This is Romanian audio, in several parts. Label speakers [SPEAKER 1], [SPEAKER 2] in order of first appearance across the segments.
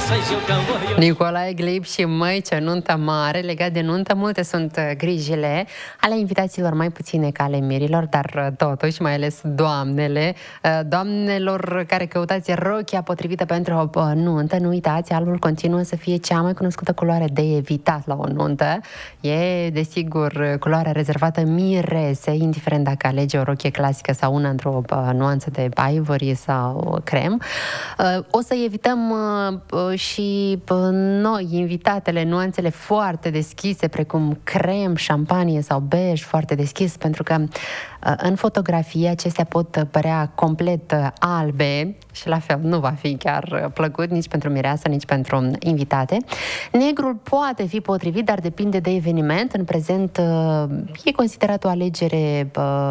[SPEAKER 1] Nicolae Glib și Măi, ce nuntă mare. Legat de nuntă, multe sunt grijile ale invitațiilor, mai puține ca ale mirilor, dar totuși, mai ales doamnelor care căutați rochia potrivită pentru o nuntă, nu uitați, albul continuă să fie cea mai cunoscută culoare de evitat la o nuntă. E, desigur, culoarea rezervată mirese, indiferent dacă alege o rochie clasică sau una într-o nuanță de ivory sau crem. O să evităm și noi, invitatele, nuanțele foarte deschise, precum crem, șampanie sau bej foarte deschis, pentru că în fotografie acestea pot părea complet albe și la fel nu va fi chiar plăcut nici pentru mireasă, nici pentru invitate. Negrul poate fi potrivit, dar depinde de eveniment. În prezent e considerat o alegere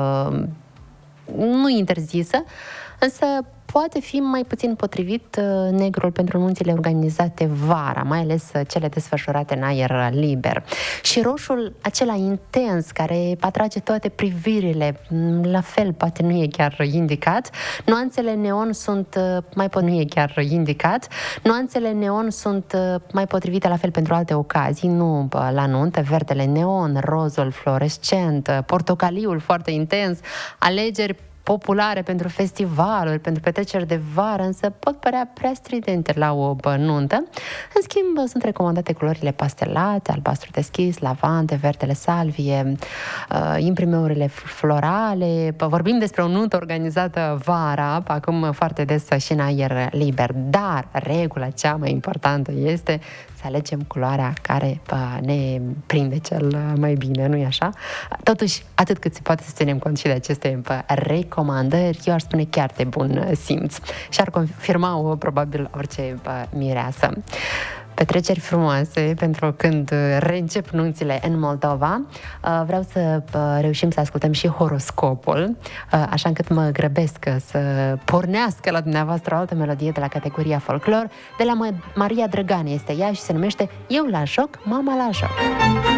[SPEAKER 1] nu interzisă, însă poate fi mai puțin potrivit negrul pentru nunțile organizate vara, mai ales cele desfășurate în aer liber. Și roșul, acela intens, care atrage toate privirile, la fel, poate nu e chiar indicat. Nuanțele neon sunt nu e chiar indicat. Nuanțele neon sunt mai potrivite la fel pentru alte ocazii, nu la nuntă. Verdele neon, rozul fluorescent, portocaliul foarte intens, alegeri populare pentru festivaluri, pentru petreceri de vară, însă pot părea prea stridente la o nuntă. În schimb, sunt recomandate culorile pastelate, albastru deschis, lavande, verdele salvie, imprimeurile florale. Vorbim despre o nuntă organizată vara, acum foarte des și în aer liber. Dar regula cea mai importantă este să alegem culoarea care ne prinde cel mai bine, nu-i așa? Totuși, atât cât se poate să ținem cont și de aceste recomandări, eu aș spune chiar de bun simț. Și ar confirma-o probabil orice mireasă. Petreceri frumoase pentru când reîncep nunțile în Moldova. Vreau să reușim să ascultăm și horoscopul, așa încât mă grăbesc să pornească la dumneavoastră o altă melodie de la categoria folclor. De la Maria Drăgane este ea și se numește Eu la joc, mama la joc.